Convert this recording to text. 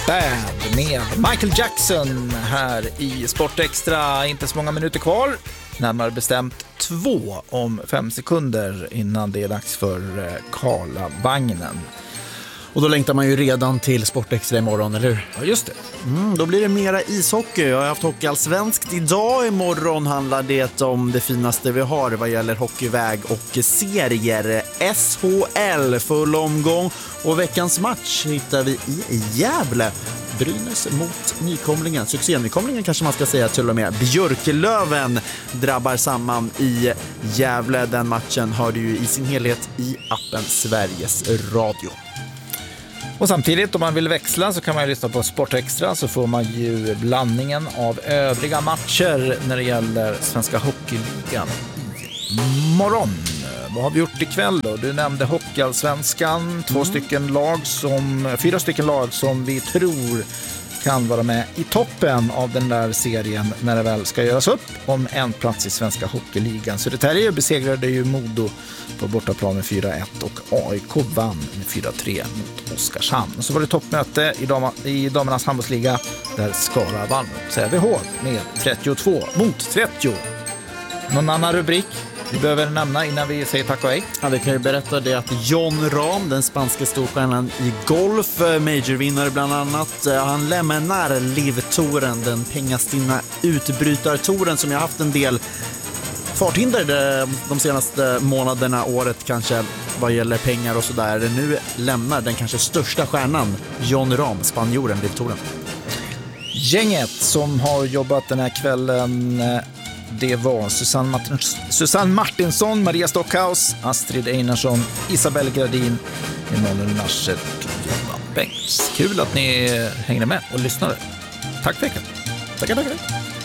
Bad med Michael Jackson här i Sportextra. Inte så många minuter kvar, närmare bestämt 2 om 5 sekunder innan det är dags för Karlavagnen. Och då längtar man ju redan till Sportextra imorgon, eller hur? Ja, just det. Då blir det mera ishockey. Jag har haft hockeyallsvenskt idag. Imorgon handlar det om det finaste vi har vad gäller hockeyväg och serier. SHL, full omgång. Och veckans match hittar vi i Gävle. Brynäs mot nykomlingen. Succénykomlingen kanske man ska säga till och med. Björklöven drabbar samman i Gävle. Den matchen hör du ju i sin helhet i appen Sveriges Radio. Och samtidigt om man vill växla så kan man ju lyssna på Sportextra, så får man ju blandningen av övriga matcher när det gäller Svenska Hockeyligan imorgon. Vad har vi gjort ikväll då? Du nämnde Hockeyallsvenskan, 4 stycken lag som vi tror kan vara med i toppen av den där serien när det väl ska göras upp om en plats i Svenska Hockeyligan. Södertälje besegrade ju Modo på bortaplan med 4-1 och AIK vann med 4-3 mot Oskarshamn. Och så var det toppmöte i damernas handbollsliga där Skara vann Sävehof med 32-30. Någon annan rubrik vi behöver nämna innan vi säger tack och hej? Ja, vi kan ju berätta det att Jon Rahm, den spanska storstjärnan i golf, majorvinnare bland annat, han lämnar LIV-touren, den pengastinna utbrytartouren som jag haft en del farthinder de senaste månaderna, året kanske, vad gäller pengar och sådär. Nu lämnar den kanske största stjärnan, Jon Rahm, spanjoren, LIV-touren. Gänget som har jobbat den här kvällen, det var Susanne Martinsson, Maria Stockhaus, Astrid Einarsson, Isabelle Gradin, Emanuel Nasser och Johan Bengts. Kul att ni hängde med och lyssnade. Tack för veckan. Tackar.